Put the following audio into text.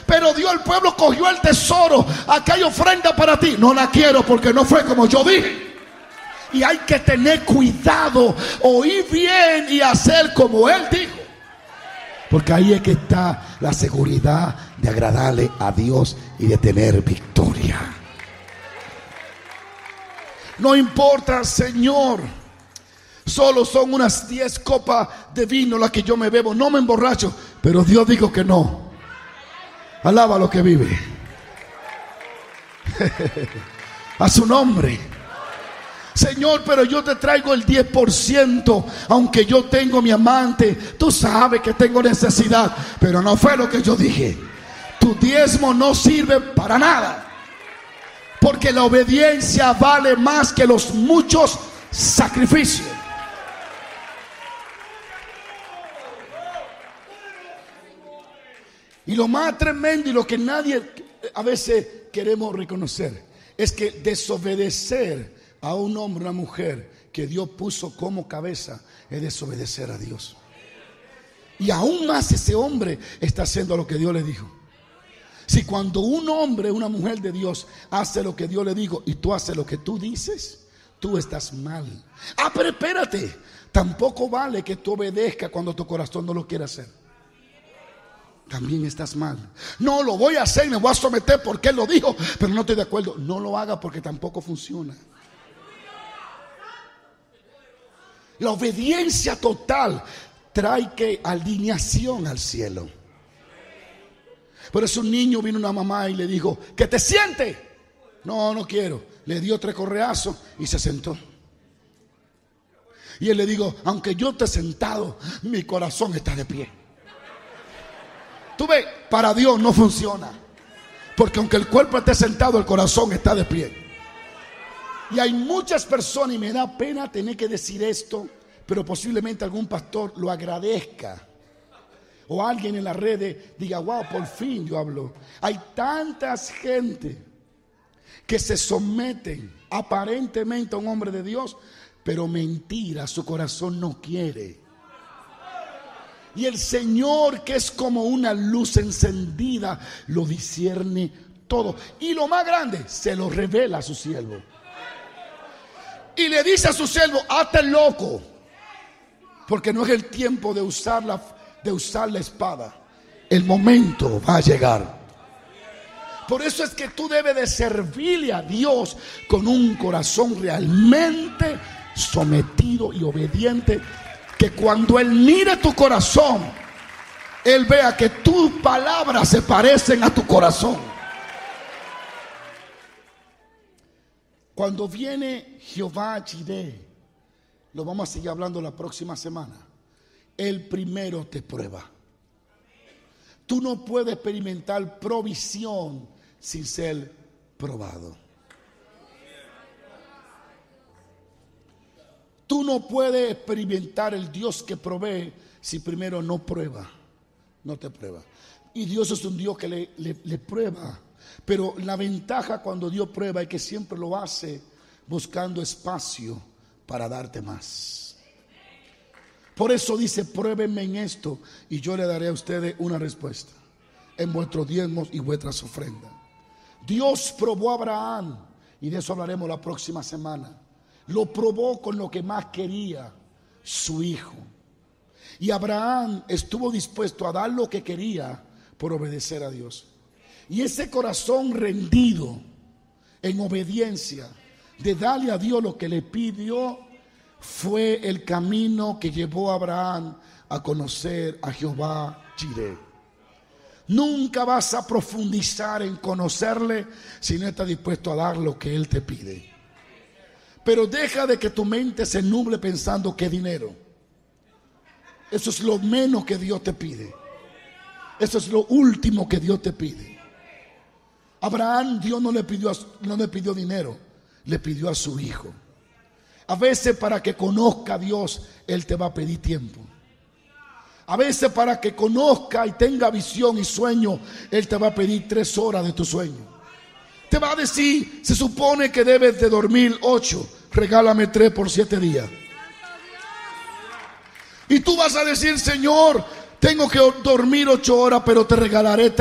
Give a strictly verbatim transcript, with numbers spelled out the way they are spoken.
Pero Dios, el pueblo cogió el tesoro. Acá hay ofrenda para ti. No la quiero porque no fue como yo dije. Y hay que tener cuidado, oír bien y hacer como Él dijo. Porque ahí es que está la seguridad de agradarle a Dios y de tener victoria. No importa, Señor, solo son unas diez copas de vino las que yo me bebo. No me emborracho, pero Dios dijo que no. Alaba lo que vive. A su nombre. Señor, pero yo te traigo el diez por ciento, aunque yo tengo mi amante. Tú sabes que tengo necesidad, pero no fue lo que yo dije. Tu diezmo no sirve para nada, porque la obediencia vale más que los muchos sacrificios. Y lo más tremendo y lo que nadie a veces queremos reconocer es que desobedecer a un hombre, una mujer que Dios puso como cabeza, es desobedecer a Dios. Y aún más ese hombre está haciendo lo que Dios le dijo. Si cuando un hombre, una mujer de Dios hace lo que Dios le dijo y tú haces lo que tú dices, tú estás mal. Ah, pero espérate, tampoco vale que tú obedezcas cuando tu corazón no lo quiere hacer. También estás mal. No, lo voy a hacer, me voy a someter porque Él lo dijo, pero no estoy de acuerdo. No lo haga porque tampoco funciona. La obediencia total trae que alineación al cielo. Por eso un niño vino a una mamá y le dijo: que te siente. No, no quiero. Le dio tres correazos y se sentó. Y él le dijo: aunque yo esté sentado, mi corazón está de pie. Tú ves, para Dios no funciona, porque aunque el cuerpo esté sentado, el corazón está de pie. Y hay muchas personas, y me da pena tener que decir esto, pero posiblemente algún pastor lo agradezca, o alguien en las redes diga: wow, por fin yo hablo. Hay tantas gente que se someten aparentemente a un hombre de Dios, pero mentira, su corazón no quiere. Y el Señor, que es como una luz encendida, lo discierne todo. Y lo más grande, se lo revela a su siervo. Y le dice a su siervo: hazte loco, porque no es el tiempo de usar la, de usar la espada. El momento va a llegar. Por eso es que tú debes de servirle a Dios con un corazón realmente sometido y obediente. Que cuando Él mire tu corazón, Él vea que tus palabras se parecen a tu corazón. Cuando viene Jehová Jireh, lo vamos a seguir hablando la próxima semana, Él primero te prueba. Tú no puedes experimentar provisión sin ser probado. Tú no puedes experimentar el Dios que provee si primero no prueba, no te prueba. Y Dios es un Dios que le, le, le prueba. Pero la ventaja cuando Dios prueba es que siempre lo hace buscando espacio para darte más. Por eso dice: pruébenme en esto y yo le daré a ustedes una respuesta en vuestros diezmos y vuestras ofrendas. Dios probó a Abraham, y de eso hablaremos la próxima semana. Lo probó con lo que más quería, su hijo. Y Abraham estuvo dispuesto a dar lo que quería por obedecer a Dios. Y ese corazón rendido en obediencia, de darle a Dios lo que le pidió, fue el camino que llevó a Abraham a conocer a Jehová Jireh. Nunca vas a profundizar en conocerle si no estás dispuesto a dar lo que Él te pide. Pero deja de que tu mente se nuble pensando que dinero. Eso es lo menos que Dios te pide. Eso es lo último que Dios te pide. Abraham, Dios no le pidió, no le pidió dinero, le pidió a su hijo. A veces para que conozca a Dios, Él te va a pedir tiempo. A veces para que conozca y tenga visión y sueño, Él te va a pedir tres horas de tu sueño. Te va a decir: se supone que debes de dormir ocho, regálame tres por siete días. Y tú vas a decir: Señor, tengo que dormir ocho horas, pero te regalaré